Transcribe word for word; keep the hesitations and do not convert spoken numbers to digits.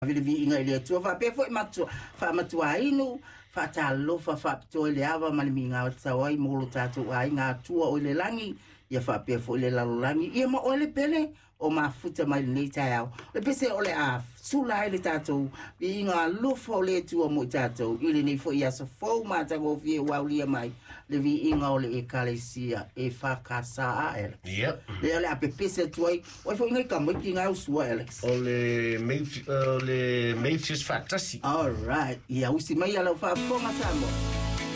vile vi inga ile tu fa pe foi matu fa matu ainu fa talo fa fa to ile ava malminga tsawai molo tatu ai nga tua o le langi ia fa pe foi le langi ia ma ole pele o ma futa mai nei tai le pese ole a sula ile tatu vi inga lufo le tu o mo tatu ile ni foi ia so fo ma tango vi wa lia mai le vi inga ole e kalesia e fa kasa a ele yep le ole a pe pese tu ai o foi ngai ka mo ki nga usua Alex ole me ole me fis factor si all right ia usi mai ala fa fo ma samo